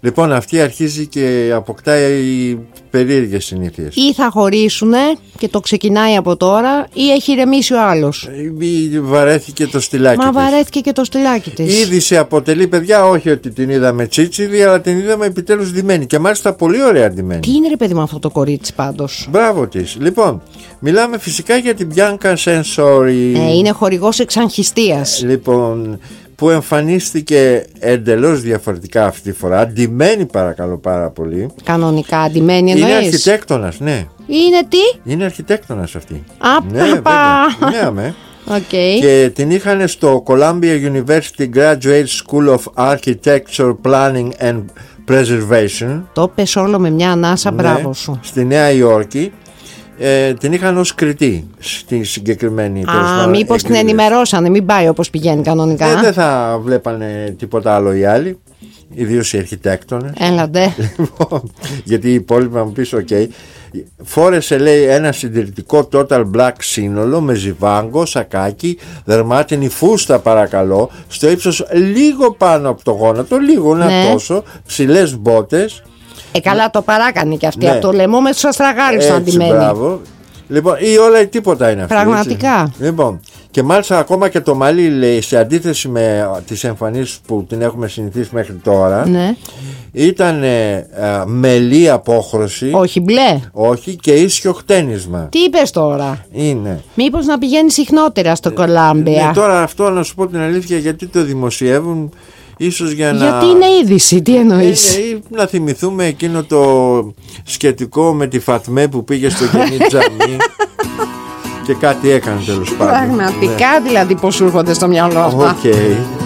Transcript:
Λοιπόν, αυτή αρχίζει και αποκτάει περίεργες συνήθειες. Ή θα χωρίσουνε και το ξεκινάει από τώρα, ή έχει ηρεμήσει ο άλλος. Ή βαρέθηκε το στυλάκι της. Μα βαρέθηκε και το στυλάκι της. Ήδη σε αποτελεί, παιδιά, όχι ότι την είδαμε τσίτσιδη, αλλά την είδαμε επιτέλους ντυμένη. Και μάλιστα πολύ ωραία ντυμένη. Τι είναι ρε παιδί με αυτό το κορίτσι πάντως. Μπράβο της. Λοιπόν, μιλάμε φυσικά για την Bianca Censori. Είναι χορηγός εξαγχιστίας. Λοιπόν, που εμφανίστηκε εντελώς διαφορετικά αυτή τη φορά. Ντυμένη, παρακαλώ πάρα πολύ. Κανονικά ντυμένη εννοείς. Είναι αρχιτέκτονας, ναι. Είναι τι? Είναι αρχιτέκτονας αυτή. Απαπα. Ναι. Okay. Και την είχαν στο Columbia University Graduate School of Architecture Planning and Preservation. Το πες όλο με μια ανάσα, ναι, μπράβο σου. Στη Νέα Υόρκη. Την είχαν ως κριτή στη συγκεκριμένη. Μήπως την ενημερώσανε, μην πάει όπως πηγαίνει κανονικά. Δεν θα βλέπανε τίποτα άλλο οι άλλοι, ιδίως οι αρχιτέκτονες. Έλαντε. Γιατί οι υπόλοιποι να μου πεις ok. Φόρεσε, λέει, ένα συντηρητικό total black σύνολο με ζιβάγκο, σακάκι, δερμάτινη φούστα, παρακαλώ, στο ύψος λίγο πάνω από το γόνατο, λίγο, ναι, ένα τόσο, ψηλές μπότες. Καλά, το παράκανε και αυτή, ναι, από το λαιμό με τους αστραγάλους αντιμένοι. Μπράβο. Λοιπόν, ή όλα ή τίποτα είναι αυτή. Πραγματικά. Έτσι. Λοιπόν, και μάλιστα ακόμα και το μαλλί, λέει, σε αντίθεση με τις εμφανίσεις που την έχουμε συνηθίσει μέχρι τώρα, ναι, ήταν μελή απόχρωση. Όχι μπλε. Όχι, και ίσιο χτένισμα. Τι είπες τώρα? Είναι. Μήπως να πηγαίνει συχνότερα στο Κολάμπια. Ναι, τώρα αυτό να σου πω την αλήθεια, γιατί το δημοσιεύουν. Ίσως γιατί είναι είδηση, τι εννοείς? Να θυμηθούμε εκείνο το σκετικό με τη Φατμέ που πήγε στο Γενή Τζαμί και κάτι έκανε τέλος πάντων. Πραγματικά, ναι, δηλαδή πως σου έρχονται στο μυαλό αυτά. Okay.